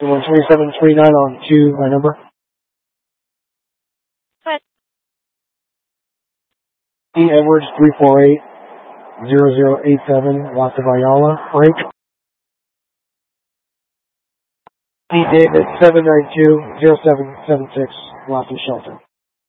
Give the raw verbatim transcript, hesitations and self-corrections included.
one twenty-seven twenty-nine on two, my number. What? E. Edwards three four eight zero zero eight seven, Los of Ayala, Frank. E. David seven nine two zero seven seven six, Los of Shelter.